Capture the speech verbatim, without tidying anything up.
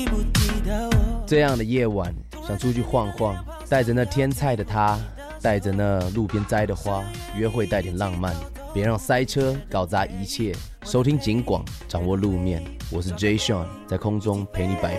这样的夜晚想出去晃晃，带着那天菜的他，带着那路边摘的花，约会带点浪漫，别让塞车搞砸一切。收听警广，掌握路面，我是 Jay Sean， 在空中陪你摆